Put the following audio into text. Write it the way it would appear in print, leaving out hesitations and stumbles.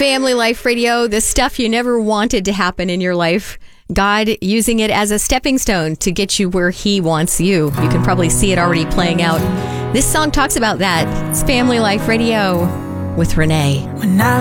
Family Life Radio, the stuff you never wanted to happen in your life. God using it as a stepping stone to get you where He wants you. You can probably see it already playing out. This song talks about that. It's Family Life Radio with Renee. When I